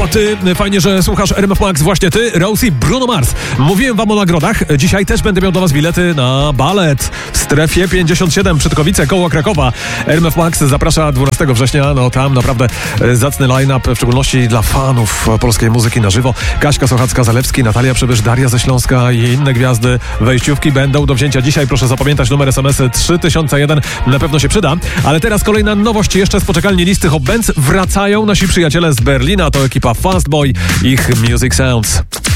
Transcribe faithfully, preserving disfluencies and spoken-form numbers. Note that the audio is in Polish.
ty, fajnie, że słuchasz R M F Max, właśnie ty, Rosie, Bruno Mars. Mówiłem wam o nagrodach, dzisiaj też będę miał do was bilety na balet w strefie pięćdziesiąt siedem Przytkowice, koło Krakowa. R M F Max zaprasza dwunastego września, no tam naprawdę zacny line-up, w szczególności dla fanów polskiej muzyki na żywo. Kaśka Sochacka-Zalewski, Natalia Przybysz, Daria ze Śląska i inne gwiazdy. Wejściówki będą do wzięcia dzisiaj, proszę zapamiętać numer S M S trzy tysiące jeden, na pewno się przyda. Ale teraz kolejna nowość jeszcze z poczekalni listy Hot Benz. Wracają nasi przyjaciele z Berlina, to ekipa Fastboy, ich Music Sounds.